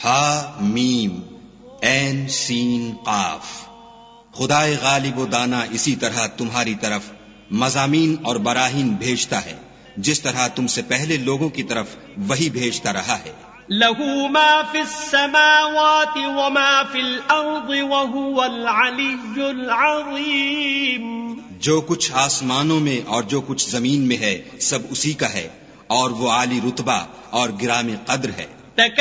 हा मीम ऐन सीन काफ। खुदाए गालिब व दाना इसी तरह तुम्हारी तरफ मज़ामीन और बराहीन भेजता है जिस तरह तुमसे पहले लोगों की तरफ वही भेजता रहा है। लहू मा फिस समावाति व मा फिल अर्दि व हुवल अलिय्युल अज़ीम। जो कुछ आसमानों में और जो कुछ जमीन में है सब उसी का है और वो आली रुतबा और गिरामे कद्र है।